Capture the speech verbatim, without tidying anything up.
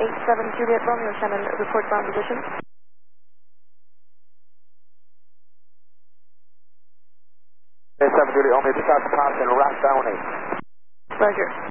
eight seven Juliet Romeo Shannon, report ground position. eight seven Juliet Romeo, just out to pass in Rathdowney. Roger.